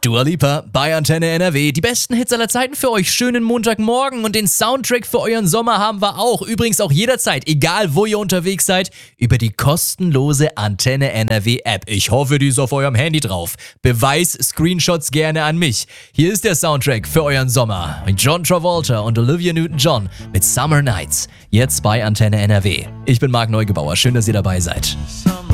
Dua Lipa bei Antenne NRW. Die besten Hits aller Zeiten für euch. Schönen Montagmorgen und den Soundtrack für euren Sommer haben wir auch. Übrigens auch jederzeit, egal wo ihr unterwegs seid, über die kostenlose Antenne NRW App. Ich hoffe, die ist auf eurem Handy drauf. Beweis-Screenshots gerne an mich. Hier ist der Soundtrack für euren Sommer. Mit John Travolta und Olivia Newton-John mit Summer Nights. Jetzt bei Antenne NRW. Ich bin Marc Neugebauer. Schön, dass ihr dabei seid.